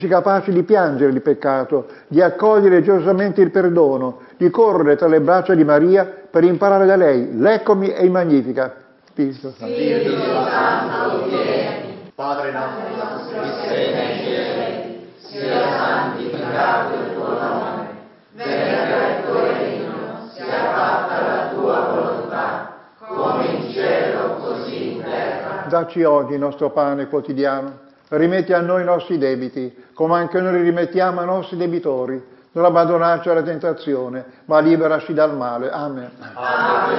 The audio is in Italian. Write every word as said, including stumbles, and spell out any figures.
capaci di piangere il peccato, di accogliere gioiosamente il perdono, di correre tra le braccia di Maria per imparare da lei l'eccomi e il Magnificat. Spirito Santo. Spirito Santo, vieni. Padre nostro, che sei nei cieli, sia santificato il tuo nome, venga il tuo regno, sia fatta la tua volontà, come in cielo, così in terra. Dacci oggi il nostro pane quotidiano. Rimetti a noi i nostri debiti, come anche noi li rimettiamo ai nostri debitori. Non abbandonarci alla tentazione, ma liberaci dal male. Amen. Ave